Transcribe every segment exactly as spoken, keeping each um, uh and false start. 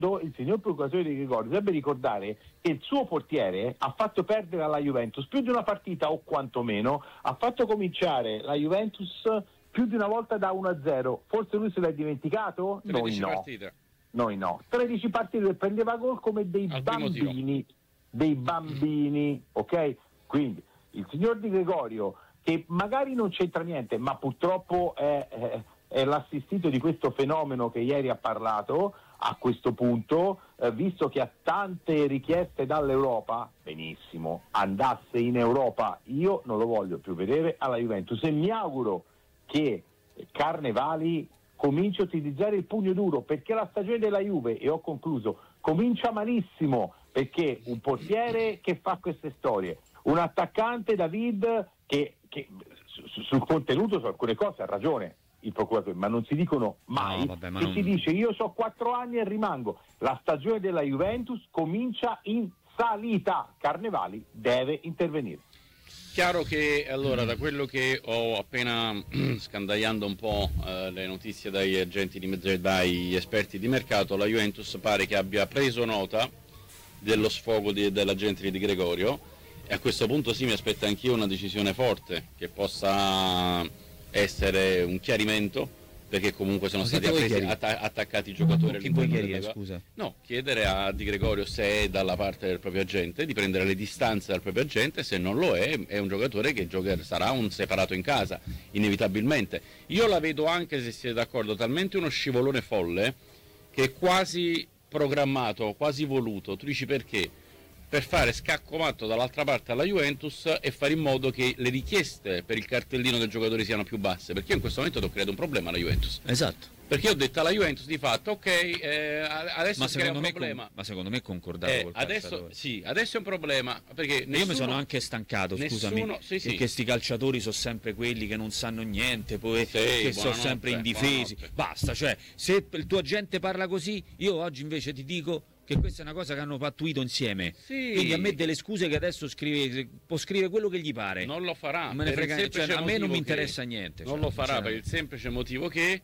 il signor procuratore Di Gregorio dovrebbe ricordare che il suo portiere ha fatto perdere alla Juventus più di una partita, o quantomeno ha fatto cominciare la Juventus più di una volta da uno a zero. Forse lui se l'è dimenticato? Noi no. Partite. Noi no. tredici partite e prendeva gol come dei Al bambini, dei bambini, ok? Quindi il signor Di Gregorio, che magari non c'entra niente, ma purtroppo è, è, è l'assistito di questo fenomeno che ieri ha parlato, a questo punto, eh, visto che ha tante richieste dall'Europa, benissimo, andasse in Europa. Io non lo voglio più vedere alla Juventus e mi auguro che Carnevali cominci a utilizzare il pugno duro, perché la stagione della Juve, e ho concluso, comincia malissimo, perché un portiere che fa queste storie, un attaccante, David, che, che su, sul contenuto, su alcune cose ha ragione il procuratore, ma non si dicono mai, no, vabbè, ma che non... si dice io so quattro anni e rimango. La stagione della Juventus comincia in salita, Carnevali deve intervenire. Chiaro che allora, da quello che ho appena scandagliando un po' eh, le notizie dagli agenti di mezzo, dagli esperti di mercato, la Juventus pare che abbia preso nota dello sfogo di, dell'agente di Di Gregorio, e a questo punto sì, mi aspetta anch'io una decisione forte che possa essere un chiarimento, perché comunque sono stati appresi, atta- attaccati i giocatori. Che vuoi chiarire, scusa? No, chiedere a Di Gregorio se è dalla parte del proprio agente, di prendere le distanze dal proprio agente, se non lo è, è un giocatore che giocherà, sarà un separato in casa, inevitabilmente. Io la vedo anche, se siete d'accordo, talmente uno scivolone folle che è quasi programmato, quasi voluto. Tu dici perché? Per fare scacco matto dall'altra parte alla Juventus e fare in modo che le richieste per il cartellino del giocatore siano più basse, perché io in questo momento ti ho creato un problema alla Juventus. Esatto. Perché io ho detto alla Juventus di fatto, ok, eh, adesso ma si crea un me problema. Con, ma secondo me è concordato eh, col adesso, calciatore. sì, adesso è un problema, perché nessuno, io mi sono anche stancato, scusami, nessuno, sì, sì. perché sti calciatori sono sempre quelli che non sanno niente, poi sì, che sono sempre indifesi. Buonanotte. Basta, cioè, se il tuo agente parla così, io oggi invece ti dico che questa è una cosa che hanno pattuito insieme. Sì. Quindi a me delle scuse che adesso scrive, può scrivere quello che gli pare. Non lo farà. Non me ne frega, cioè, a me non mi interessa che, niente. Non cioè, lo farà per il semplice motivo che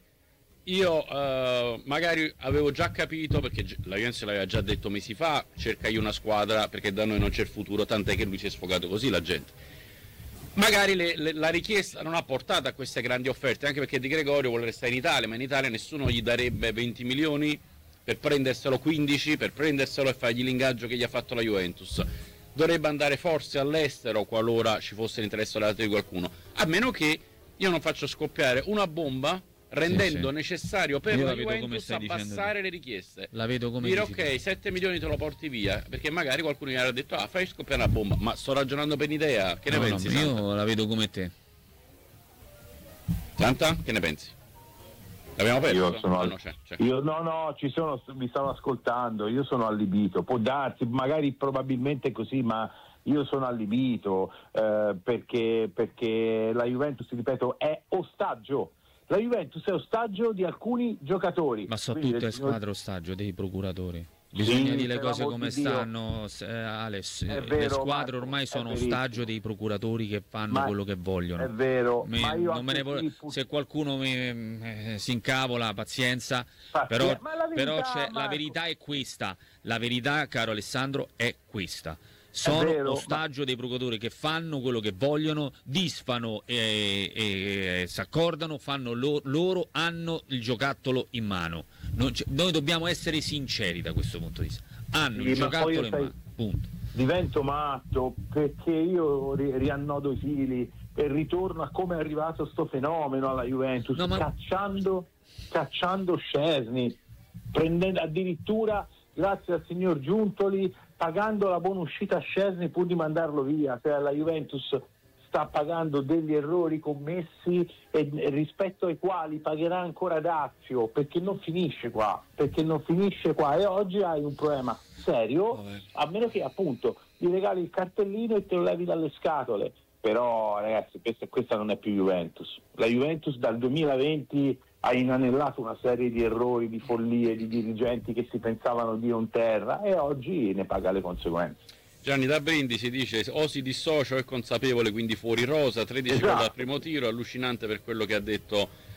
io uh, magari avevo già capito, perché la Juventus l'aveva già detto mesi fa, cercai una squadra perché da noi non c'è il futuro, tant'è che lui si è sfogato così la gente. Magari le, le, la richiesta non ha portato a queste grandi offerte, anche perché Di Gregorio vuole restare in Italia, ma in Italia nessuno gli darebbe venti milioni per prenderselo quindici, per prenderselo e fargli l'ingaggio che gli ha fatto la Juventus. Dovrebbe andare forse all'estero qualora ci fosse l'interesse da parte di qualcuno, a meno che io non faccio scoppiare una bomba rendendo sì, sì. necessario per io la, la Juventus abbassare le richieste. La vedo come dire ok, sette milioni te lo porti via, perché magari qualcuno gli ha detto ah, fai scoppiare una bomba, ma sto ragionando per un'idea, che ne no, pensi? No, io la vedo come te. Santa, che ne pensi? L'abbiamo perso? Io sono no, al... no, c'è, c'è. Io, no, no, ci sono, mi stavo ascoltando, io sono allibito, può darsi, magari probabilmente così, ma io sono allibito eh, perché, perché la Juventus, ripeto, è ostaggio. La Juventus è ostaggio di alcuni giocatori. Ma sono Quindi tutte signor... squadre ostaggio dei procuratori. Bisogna sì, dire le cose come Dio. stanno, eh, Alex. È Le vero, squadre Marco, ormai sono verissimo. ostaggio dei procuratori che fanno ma quello che vogliono. È vero, mi, ma io non me ne voglio, pur... se qualcuno mi, eh, si incavola, pazienza. Pazienza. Però, Ma la verità, però c'è, la verità è questa. La verità, caro Alessandro, è questa. Sono vero, ostaggio ma... dei procuratori che fanno quello che vogliono, disfano e, e, e si accordano, fanno lo, loro hanno il giocattolo in mano. Non noi dobbiamo essere sinceri da questo punto di vista. Hanno sì, il giocattolo in mano. Punto. Divento matto perché io ri- riannodo i fili e ritorno a come è arrivato sto fenomeno alla Juventus, no, ma... cacciando, cacciando Szczesny, prendendo addirittura, grazie al signor Giuntoli, pagando la buona uscita a Szczesny pur di mandarlo via. Cioè la Juventus sta pagando degli errori commessi e, e rispetto ai quali pagherà ancora dazio, perché non finisce qua, perché non finisce qua e oggi hai un problema serio, Vabbè. a meno che appunto gli regali il cartellino e te lo levi dalle scatole. Però ragazzi, questa, questa non è più Juventus. La Juventus dal duemilaventi ha inanellato una serie di errori, di follie, di dirigenti che si pensavano Dio in terra e oggi ne paga le conseguenze. Gianni da Brindisi dice o si dissocia o è consapevole, quindi fuori rosa, tredici esatto. gol al primo tiro, allucinante per quello che ha detto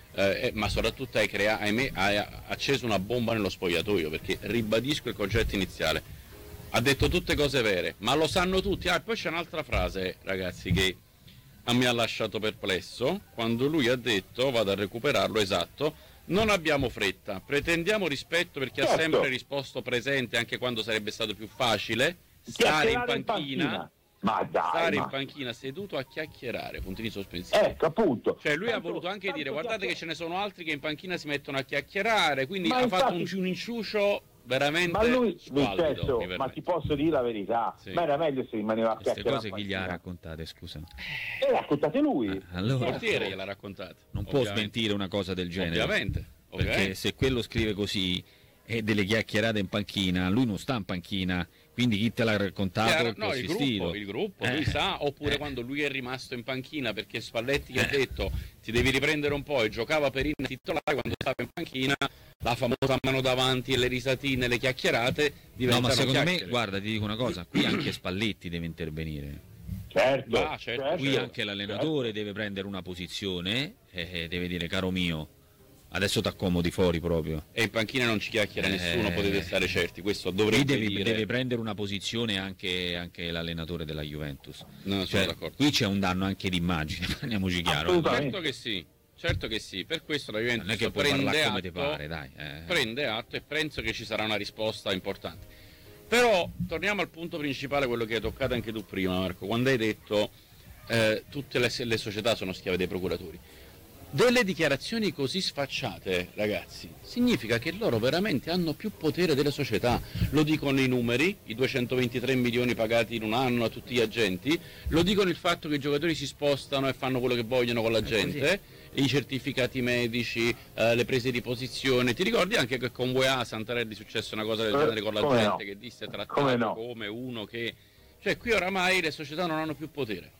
eh, ma soprattutto hai, crea- hai, me- hai acceso una bomba nello spogliatoio, perché ribadisco il concetto iniziale, ha detto tutte cose vere, ma lo sanno tutti. Ah, e poi c'è un'altra frase, ragazzi, che a me ha lasciato perplesso, quando lui ha detto, vado a recuperarlo, esatto, non abbiamo fretta, pretendiamo rispetto per chi certo. ha sempre risposto presente anche quando sarebbe stato più facile stare in panchina, in panchina. Ma dai, stare ma... in panchina seduto a chiacchierare, puntini sospensivi. Ecco, appunto. Cioè lui tanto, ha voluto anche dire, guardate chiacchier... che ce ne sono altri che in panchina si mettono a chiacchierare, quindi ma ha infatti... fatto un, un inciucio veramente ma lui, squallido, Vincenzo, ma ti posso dire la verità, sì. Ma era meglio se rimaneva a queste chiacchierare. Queste cose chi le ha raccontate, scusa? E le raccontate lui. Ah, allora... il portiere gliel'ha raccontate. Non ovviamente. Può smentire una cosa del genere. Ovviamente. Perché ovviamente. se quello scrive così e delle chiacchierate in panchina, lui non sta in panchina, quindi chi te l'ha raccontato? Chiaro, no, il gruppo, il gruppo, eh. lui sa, oppure eh. quando lui è rimasto in panchina perché Spalletti gli ha detto ti devi riprendere un po' e giocava per il titolare, quando stava in panchina la famosa mano davanti e le risatine, le chiacchierate diventano no, ma secondo chiacchiere. me, guarda, ti dico una cosa, qui anche Spalletti deve intervenire. Certo, ah, certo, certo, qui anche l'allenatore certo. deve prendere una posizione e deve dire caro mio, adesso ti accomodi fuori proprio. E in panchina non ci chiacchiera eh, nessuno, potete stare certi, questo dovrebbe deve, dire. Deve prendere una posizione anche, anche l'allenatore della Juventus. No, cioè, sono d'accordo. Qui c'è un danno anche d'immagine, parliamoci chiaro. Certo che sì, certo che sì, per questo la Juventus non è che prende, come atto, ti pare, dai, eh. prende atto e penso che ci sarà una risposta importante. Però torniamo al punto principale, quello che hai toccato anche tu prima, Marco, quando hai detto eh, tutte le, le società sono schiave dei procuratori. Delle dichiarazioni così sfacciate, ragazzi, significa che loro veramente hanno più potere delle società. Lo dicono i numeri, i duecentoventitré milioni pagati in un anno a tutti gli agenti, lo dicono il fatto che i giocatori si spostano e fanno quello che vogliono con la gente, i certificati medici, eh, le prese di posizione. Ti ricordi anche che con U E A Santarelli successe una cosa del genere con la come gente no. che disse trattato come, no. come uno che... Cioè qui oramai le società non hanno più potere.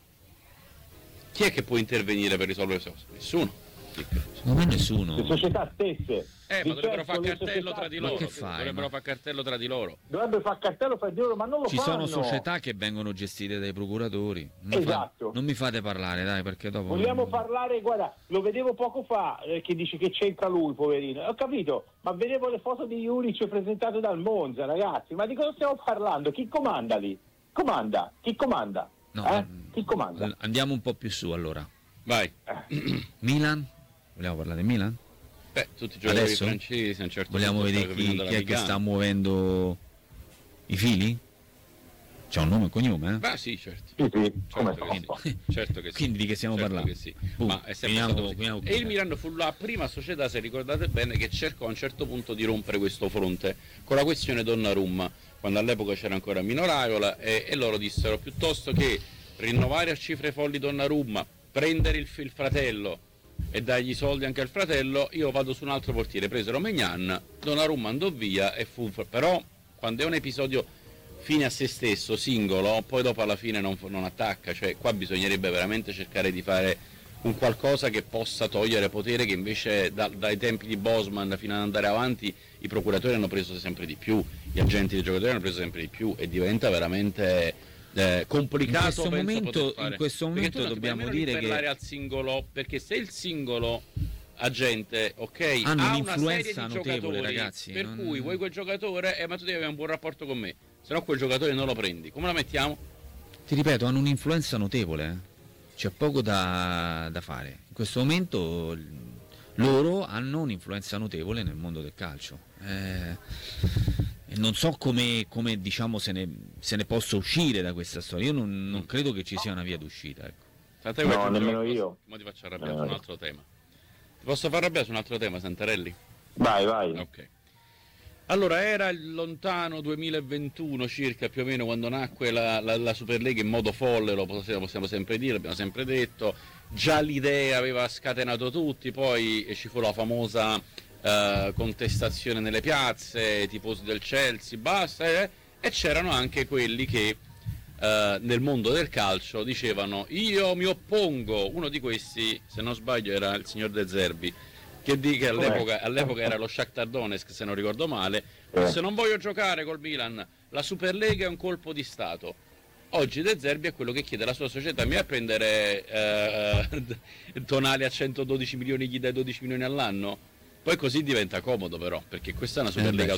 Chi è che può intervenire per risolvere queste cose? Nessuno. Secondo me nessuno. Le società stesse. Eh, ma dovrebbero fare cartello tra di loro. Che fai, dovrebbero ma... fare cartello tra di loro. Dovrebbero fare cartello tra di loro, ma non lo Ci fanno. sono società che vengono gestite dai procuratori. Non esatto. Fa... non mi fate parlare, dai, perché dopo... Vogliamo parlare, guarda, lo vedevo poco fa, eh, che dice che c'entra lui, poverino. Ho capito, ma vedevo le foto di Juric presentate dal Monza, ragazzi. Ma di cosa stiamo parlando? Chi comanda lì? Comanda? Chi comanda? No, eh? Chi comanda? Andiamo un po' più su, allora. Vai. Milan? Vogliamo parlare di Milan? Beh, tutti i giocatori adesso? francesi, a un certo vogliamo punto vedere chi, chi è che sta muovendo i fili? C'è un nome e cognome, eh? Beh, sì, certo. Sì, sì. Certo, che sì. certo che sì. Quindi di che stiamo certo parlando? Che sì. Uh, Ma è sempre finiamo, stato così. finiamo E il Milan fu la prima società, se ricordate bene, che cercò a un certo punto di rompere questo fronte con la questione Donnarumma, quando all'epoca c'era ancora Mino Raiola, e, e loro dissero piuttosto che rinnovare a cifre folli Donnarumma, prendere il, il fratello e dargli soldi anche al fratello, io vado su un altro portiere. Presero Maignan, Donnarumma andò via e fu... Però quando è un episodio fine a se stesso, singolo, poi dopo alla fine non, non attacca, cioè qua bisognerebbe veramente cercare di fare un qualcosa che possa togliere potere, che invece da, dai tempi di Bosman fino ad andare avanti i procuratori hanno preso sempre di più, gli agenti dei giocatori hanno preso sempre di più e diventa veramente... Eh, complicato. In questo momento, in questo momento dobbiamo dire che al singolo, perché se il singolo agente, ok, hanno ha un'influenza una serie di notevole, giocatori, ragazzi, per non... cui vuoi quel giocatore, eh, ma tu devi avere un buon rapporto con me, se no quel giocatore non lo prendi. Come la mettiamo? Ti ripeto, hanno un'influenza notevole, eh? C'è poco da, da fare. In questo momento loro hanno un'influenza notevole nel mondo del calcio. Eh... Non so come, come diciamo se ne, se ne possa uscire da questa storia. Io non, non credo che ci sia una via d'uscita. Ecco. No, nemmeno io. Ma ti faccio arrabbiare su un altro tema. Ti posso far arrabbiare su un altro tema, Santarelli? Vai, vai. Ok. Allora, era il lontano duemilaventuno circa, più o meno, quando nacque la, la, la Superlega in modo folle, lo possiamo, possiamo sempre dire, l'abbiamo sempre detto. Già l'idea aveva scatenato tutti, poi ci fu la famosa... Uh, contestazione nelle piazze, tifosi del Chelsea, basta, eh? E c'erano anche quelli che uh, nel mondo del calcio dicevano io mi oppongo. Uno di questi, se non sbaglio, era il signor De Zerbi, che, di, che all'epoca, all'epoca era lo Shakhtar Donetsk, se non ricordo male, se non voglio giocare col Milan, la Superlega è un colpo di Stato. Oggi De Zerbi è quello che chiede alla sua società: mi va a prendere eh, Tonali a centododici milioni, gli dai dodici milioni all'anno? Poi così diventa comodo però, perché questa è una Superlega eh beh,